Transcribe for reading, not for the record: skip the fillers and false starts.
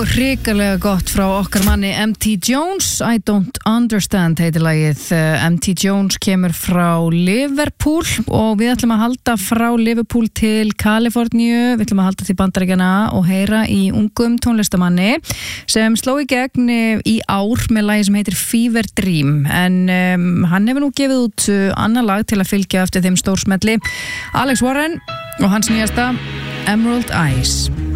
Og hrikalega gott frá okkar manni MT Jones, I Don't Understand heitir lagið. MT Jones kemur frá Liverpool og við ætlum að halda frá Liverpool til Kaliforníu. Við ætlum að halda til Bandaríkjanna og heyra í ungum tónlistamanni sem sló í gegn í ár með lagi sem heitir Fever Dream. En hann hefur nú gefið út annað lag til að fylgja eftir þeim stórsmelli. Alex Warren og hans nýjasta Emerald Eyes.